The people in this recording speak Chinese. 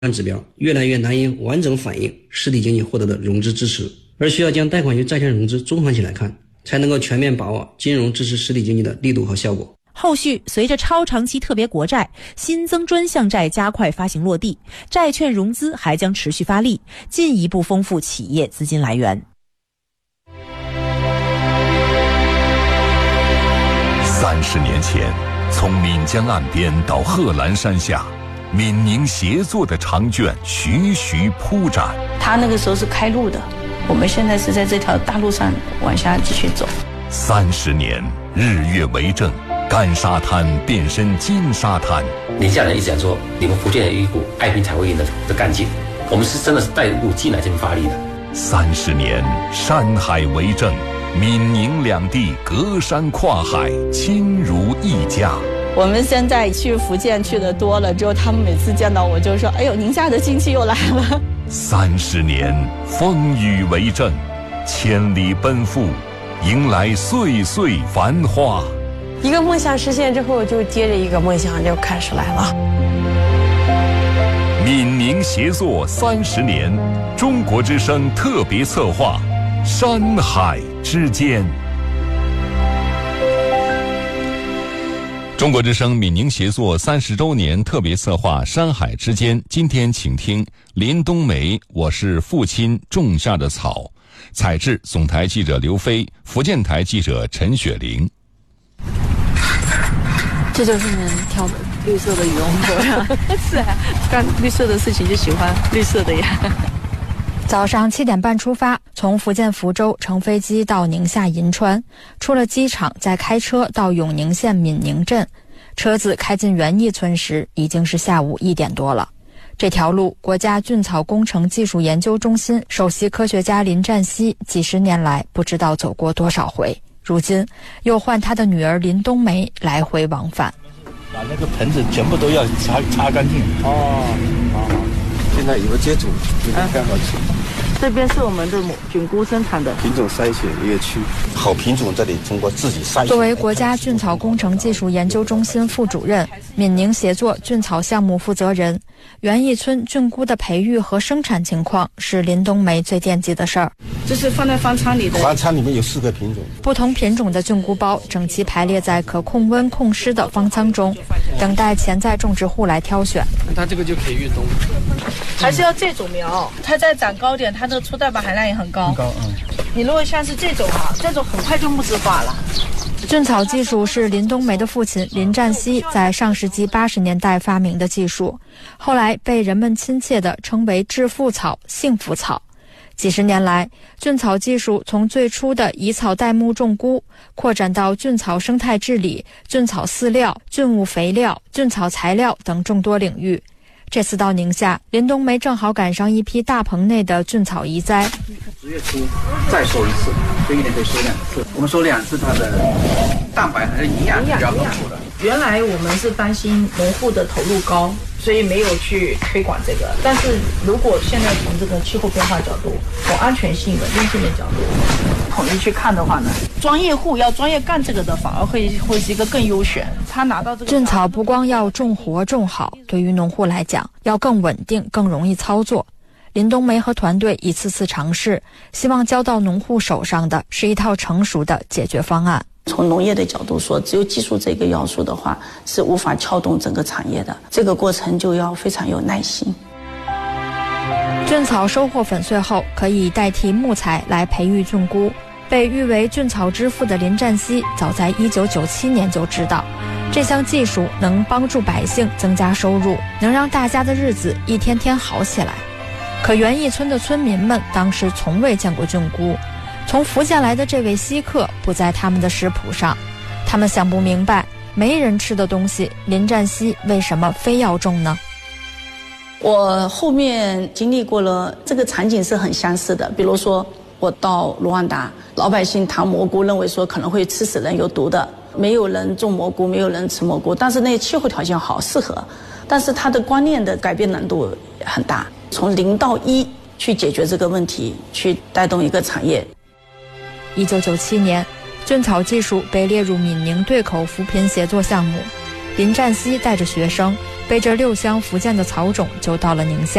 指标越来越难以完整反映实体经济获得的融资支持，而需要将贷款与债券融资综合起来看，才能够全面把握金融支持实体经济的力度和效果。 后续随着超长期特别国债、新增专项债加快发行落地，债券融资还将持续发力，进一步丰富企业资金来源。 30年前，从岷江岸边到贺兰山下，闽宁协作的长卷徐徐铺展。 他那个时候是开路的，我们现在是在这条大路上往下继续走。 30年，日月为证，干沙滩变身金沙滩。 宁夏人一直讲说，你们福建有一股爱拼才会赢的干劲，我们是真的是带入进来这边发力的。 30年，山海为证，闽宁两地隔山跨海，亲如一家。 我们现在去福建去的多了之后，他们每次见到我就说：“哎呦，宁夏的亲戚又来了。 ”30年，风雨为证，千里奔赴，迎来岁岁繁花。 一个梦想实现之后，就接着一个梦想就开始来了。 闽宁协作30年，中国之声特别策划，山海之间。中国之声闽宁协作30周年特别策划《山海之间》，今天请听林冬梅《我是父亲种下的草》，采制总台记者刘飞，福建台记者陈雪玲。 这就是你们跳的绿色的羽绒服呀？ 是啊，干绿色的事情就喜欢绿色的呀。 早上7点半出发，从福建福州乘飞机到宁夏银川，出了机场再开车到永宁县闽宁镇。车子开进园艺村时，已经是下午1点多了。这条路，国家菌草工程技术研究中心首席科学家林占西几十年来不知道走过多少回，如今又换他的女儿林冬梅来回往返。 把那个盆子全部都要擦干净。现在有个接种，有点看好吃。 这边是我们的菌菇生产的品种筛选一个区，好品种这里通过自己筛选。 作为国家菌草工程技术研究中心副主任、闽宁协作菌草项目负责人，园艺村菌菇的培育和生产情况是林冬梅最惦记的事儿。 这是放在方舱里的， 方舱里面有4个品种， 不同品种的菌菇包整齐排列在可控温控湿的方舱中，等待潜在种植户来挑选。 它这个就可以运动， 还是要这种苗，它再长高点，它的粗蛋白含量也很高。你如果像是这种这种很快就木质化了。 菌草技术是林冬梅的父亲林占西在上世纪80年代发明的技术，后来被人们亲切地称为致富草、幸福草。几十年来，菌草技术从最初的以草代木种菇，扩展到菌草生态治理、菌草饲料、菌物肥料、菌草材料等众多领域。这次到宁夏，林冬梅正好赶上一批大棚内的菌草移栽。 10月初再收一次，所以1年可以收2次。我们收2次，它的蛋白还是营养比较丰富的。 原来我们是担心农户的投入高，所以没有去推广这个。但是如果现在从这个气候变化角度、从安全性、稳定性的角度统一去看的话呢，专业户要专业干这个的，反而会是一个更优选。他拿到这个菌草不光要种活种好，对于农户来讲要更稳定、更容易操作。林冬梅和团队一次次尝试，希望交到农户手上的是一套成熟的解决方案。 从农业的角度说，只有技术这个要素的话，是无法撬动整个产业的。这个过程就要非常有耐心。 菌草收获粉碎后，可以代替木材来培育菌菇。被誉为菌草之父的林占西，早在1997年就知道，这项技术能帮助百姓增加收入，能让大家的日子一天天好起来。可园艺村的村民们当时从未见过菌菇，从福建来的这位稀客不在他们的食谱上，他们想不明白，没人吃的东西，林占西为什么非要种呢？ 我后面经历过了，这个场景是很相似的。比如说，我到卢旺达，老百姓糖蘑菇认为说可能会吃死人、有毒的，没有人种蘑菇，没有人吃蘑菇，但是那气候条件好，适合，但是它的观念的改变难度很大，从0到1去解决这个问题，去带动一个产业。 1997年，菌草技术被列入闽宁对口扶贫协作项目。 林占西带着学生背着6箱福建的草种就到了宁夏。